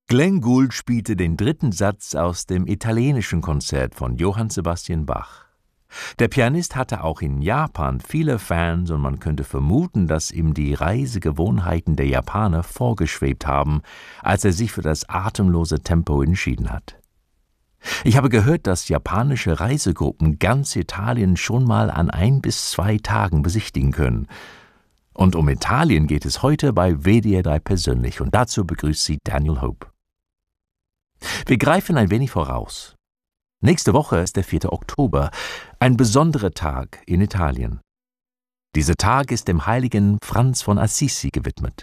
Glenn Gould spielte den dritten Satz aus dem italienischen Konzert von Johann Sebastian Bach. Der Pianist hatte auch in Japan viele Fans und man könnte vermuten, dass ihm die Reisegewohnheiten der Japaner vorgeschwebt haben, als er sich für das atemlose Tempo entschieden hat. Ich habe gehört, dass japanische Reisegruppen ganz Italien schon mal an 1 bis 2 Tagen besichtigen können. Und um Italien geht es heute bei WDR3 persönlich und dazu begrüßt Sie Daniel Hope. Wir greifen ein wenig voraus. Nächste Woche ist der 4. Oktober, ein besonderer Tag in Italien. Dieser Tag ist dem heiligen Franz von Assisi gewidmet.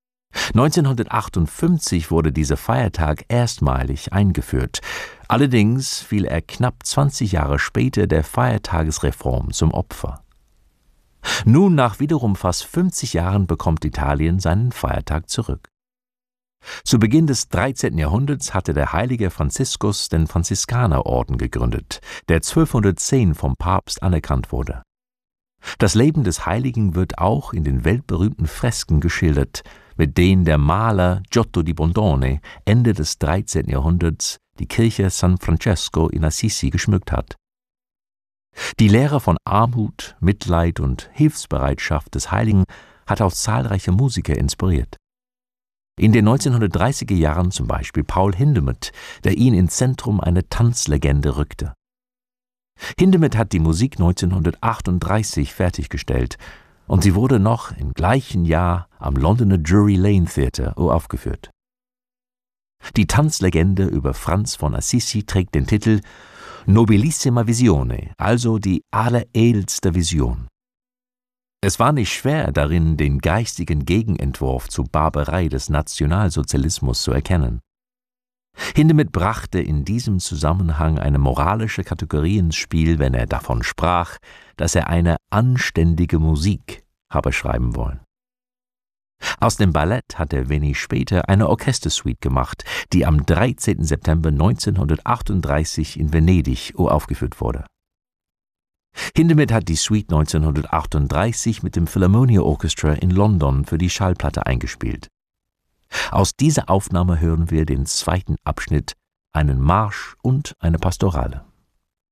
1958 wurde dieser Feiertag erstmalig eingeführt. Allerdings fiel er knapp 20 Jahre später der Feiertagesreform zum Opfer. Nun, nach wiederum fast 50 Jahren, bekommt Italien seinen Feiertag zurück. Zu Beginn des 13. Jahrhunderts hatte der heilige Franziskus den Franziskanerorden gegründet, der 1210 vom Papst anerkannt wurde. Das Leben des Heiligen wird auch in den weltberühmten Fresken geschildert, mit denen der Maler Giotto di Bondone Ende des 13. Jahrhunderts die Kirche San Francesco in Assisi geschmückt hat. Die Lehre von Armut, Mitleid und Hilfsbereitschaft des Heiligen hat auch zahlreiche Musiker inspiriert. In den 1930er Jahren zum Beispiel Paul Hindemith, der ihn ins Zentrum einer Tanzlegende rückte. Hindemith hat die Musik 1938 fertiggestellt und sie wurde noch im gleichen Jahr am Londoner Drury Lane Theatre uraufgeführt. Die Tanzlegende über Franz von Assisi trägt den Titel Nobilissima Visione, also die alleredelste Vision. Es war nicht schwer, darin den geistigen Gegenentwurf zur Barbarei des Nationalsozialismus zu erkennen. Hindemith brachte in diesem Zusammenhang eine moralische Kategorie ins Spiel, wenn er davon sprach, dass er eine anständige Musik habe schreiben wollen. Aus dem Ballett hat er wenig später eine Orchestersuite gemacht, die am 13. September 1938 in Venedig uraufgeführt wurde. Hindemith hat die Suite 1938 mit dem Philharmonia Orchestra in London für die Schallplatte eingespielt. Aus dieser Aufnahme hören wir den zweiten Abschnitt, einen Marsch und eine Pastorale.